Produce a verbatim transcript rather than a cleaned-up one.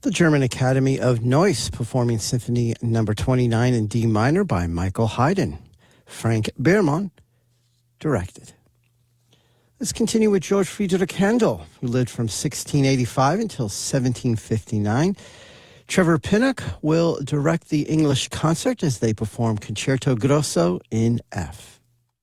The German Academy of Neuss performing Symphony Number twenty-nine in D minor by Michael Haydn. Frank Behrmann directed. Let's continue with George Friedrich Handel, who lived from sixteen eighty-five until seventeen fifty-nine. Trevor Pinnock will direct the English concert as they perform Concerto Grosso in F.